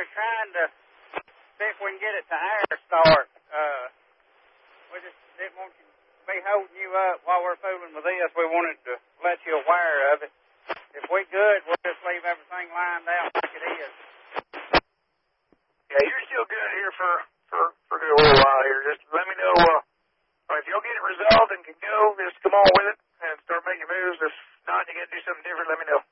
we're trying to see if we can get it to air start. We just didn't want you to be holding you up while we're fooling with this. We wanted to let you aware of it. If we good, we'll just leave everything lined out like it is. Yeah, you're still good here for a good little while here. Just let me know if you'll get it resolved and can go, just come on with it and start making moves. If not, you got to do something different, let me know.